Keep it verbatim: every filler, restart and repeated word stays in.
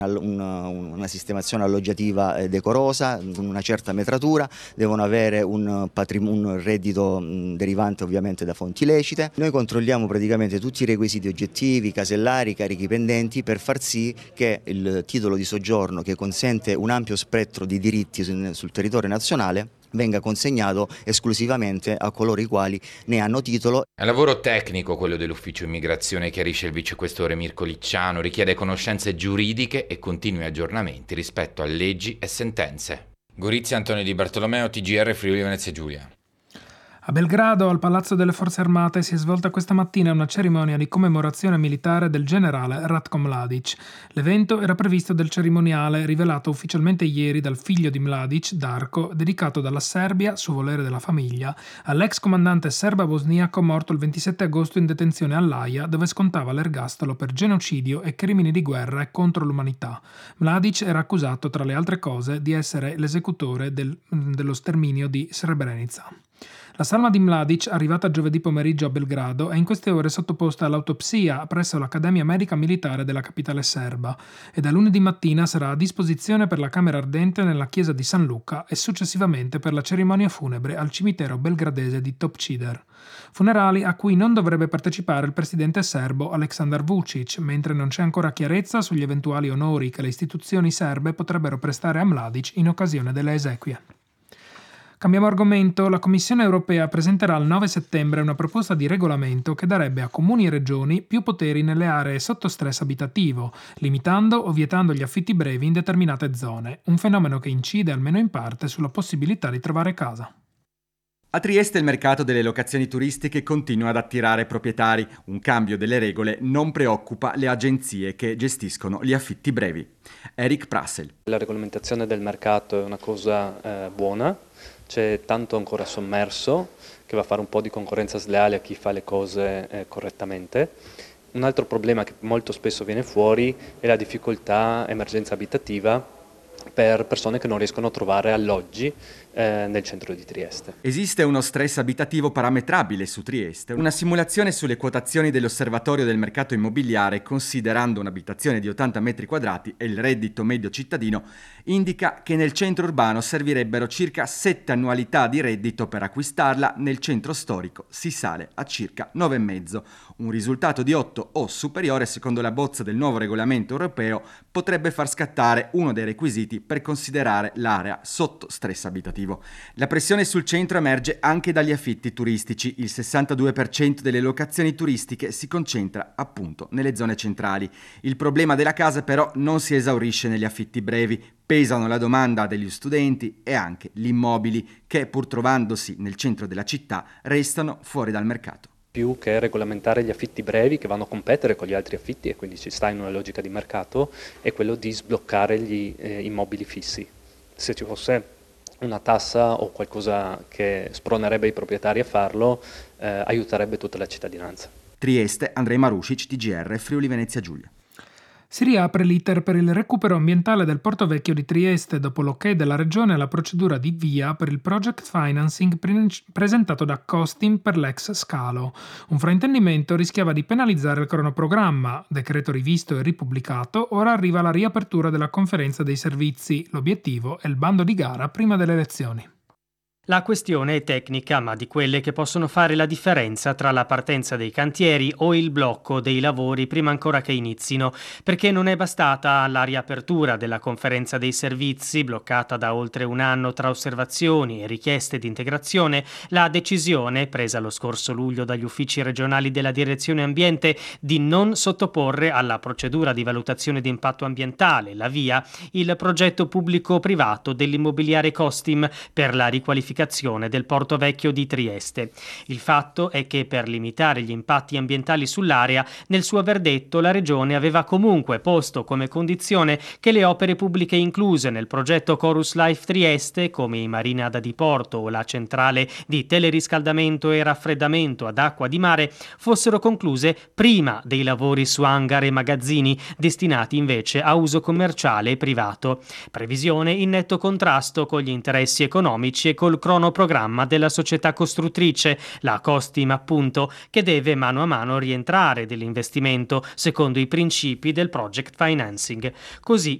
Una, una sistemazione alloggiativa eh, decorosa, con una certa metratura, devono avere un, patrim- un reddito mh, derivante ovviamente da fonti lecite. Noi controlliamo praticamente tutti i requisiti oggettivi, casellari, carichi pendenti, per far sì che il titolo di soggiorno, che consente un ampio spettro di diritti sul, sul territorio nazionale, venga consegnato esclusivamente a coloro i quali ne hanno titolo. È un lavoro tecnico quello dell'ufficio immigrazione, chiarisce il vicequestore Mirko Licciano, richiede conoscenze giuridiche e continui aggiornamenti rispetto a leggi e sentenze. Gorizia, Antonio Di Bartolomeo, T G R, Friuli Venezia Giulia. A Belgrado, al Palazzo delle Forze Armate, si è svolta questa mattina una cerimonia di commemorazione militare del generale Ratko Mladic. L'evento era previsto del cerimoniale rivelato ufficialmente ieri dal figlio di Mladic, Darko, dedicato dalla Serbia, su volere della famiglia, all'ex comandante serbo-bosniaco morto il ventisette agosto in detenzione all'Aia, dove scontava l'ergastolo per genocidio e crimini di guerra e contro l'umanità. Mladic era accusato, tra le altre cose, di essere l'esecutore del, dello sterminio di Srebrenica. La salma di Mladic, arrivata giovedì pomeriggio a Belgrado, è in queste ore sottoposta all'autopsia presso l'Accademia Medica Militare della capitale serba e da lunedì mattina sarà a disposizione per la camera ardente nella chiesa di San Luca e successivamente per la cerimonia funebre al cimitero belgradese di Topčider. Funerali a cui non dovrebbe partecipare il presidente serbo Aleksandar Vučić, mentre non c'è ancora chiarezza sugli eventuali onori che le istituzioni serbe potrebbero prestare a Mladic in occasione delle esequie. Cambiamo argomento. La Commissione europea presenterà il nove settembre una proposta di regolamento che darebbe a comuni e regioni più poteri nelle aree sotto stress abitativo, limitando o vietando gli affitti brevi in determinate zone, un fenomeno che incide almeno in parte sulla possibilità di trovare casa. A Trieste il mercato delle locazioni turistiche continua ad attirare proprietari. Un cambio delle regole non preoccupa le agenzie che gestiscono gli affitti brevi. Eric Prassel. La regolamentazione del mercato è una cosa eh, buona. C'è tanto ancora sommerso che va a fare un po' di concorrenza sleale a chi fa le cose eh, correttamente. Un altro problema che molto spesso viene fuori è la difficoltà emergenza abitativa per persone che non riescono a trovare alloggi eh, nel centro di Trieste. Esiste uno stress abitativo parametrabile su Trieste. Una simulazione sulle quotazioni dell'Osservatorio del mercato immobiliare, considerando un'abitazione di ottanta metri quadrati e il reddito medio cittadino, indica che nel centro urbano servirebbero circa sette annualità di reddito per acquistarla, nel centro storico si sale a circa nove virgola cinque. Un risultato di otto o superiore, secondo la bozza del nuovo regolamento europeo, potrebbe far scattare uno dei requisiti per considerare l'area sotto stress abitativo. La pressione sul centro emerge anche dagli affitti turistici. Il sessantadue per cento delle locazioni turistiche si concentra appunto nelle zone centrali. Il problema della casa però non si esaurisce negli affitti brevi. Pesano la domanda degli studenti e anche gli immobili che, pur trovandosi nel centro della città, restano fuori dal mercato. Più che regolamentare gli affitti brevi che vanno a competere con gli altri affitti e quindi ci sta in una logica di mercato, è quello di sbloccare gli eh, immobili fissi. Se ci fosse una tassa o qualcosa che spronerebbe i proprietari a farlo, eh, aiuterebbe tutta la cittadinanza. Trieste, Andrej Marušić, T G R, Friuli Venezia Giulia. Si riapre l'iter per il recupero ambientale del Porto Vecchio di Trieste dopo l'ok della Regione alla procedura di via per il project financing pre- presentato da Costim per l'ex Scalo. Un fraintendimento rischiava di penalizzare il cronoprogramma. Decreto rivisto e ripubblicato, ora arriva la riapertura della conferenza dei servizi. L'obiettivo è il bando di gara prima delle elezioni. La questione è tecnica, ma di quelle che possono fare la differenza tra la partenza dei cantieri o il blocco dei lavori prima ancora che inizino, perché non è bastata la riapertura della conferenza dei servizi, bloccata da oltre un anno tra osservazioni e richieste di integrazione, la decisione, presa lo scorso luglio dagli uffici regionali della Direzione Ambiente, di non sottoporre alla procedura di valutazione di impatto ambientale, la VIA, il progetto pubblico-privato dell'immobiliare Costim per la riqualificazione del Porto Vecchio di Trieste. Il fatto è che per limitare gli impatti ambientali sull'area, nel suo verdetto la Regione aveva comunque posto come condizione che le opere pubbliche incluse nel progetto Chorus Life Trieste, come i marini ad Adiporto o la centrale di teleriscaldamento e raffreddamento ad acqua di mare, fossero concluse prima dei lavori su hangar e magazzini, destinati invece a uso commerciale e privato. Previsione in netto contrasto con gli interessi economici e col cronoprogramma della società costruttrice, la Costim appunto, che deve mano a mano rientrare dell'investimento secondo i principi del project financing. Così